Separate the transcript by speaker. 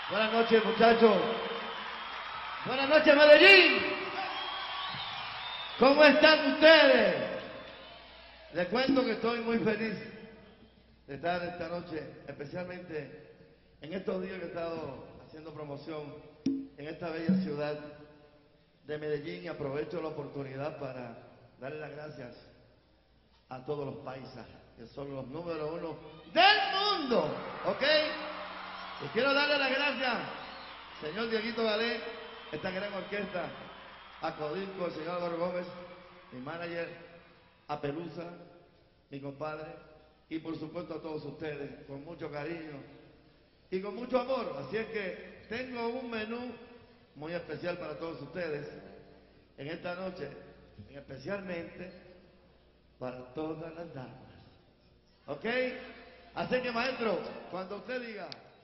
Speaker 1: Buenas noches, muchachos. Buenas noches, Medellín. ¿Cómo están ustedes? Les cuento que estoy muy feliz de estar esta noche, especialmente en estos días que he estado haciendo promoción en esta bella ciudad de Medellín, y aprovecho la oportunidad para darle las gracias a todos los paisas, que son los número uno del mundo, ¿ok? Y quiero darle las gracias, señor Dieguito Galé, esta gran orquesta, a Codisco, el señor Álvaro Gómez, mi manager, a Pelusa, mi compadre, y por supuesto a todos ustedes, con mucho cariño y con mucho amor. Así es que tengo un menú muy especial para todos ustedes en esta noche, especialmente para todas las damas. ¿Ok? Así que, maestro, cuando usted diga...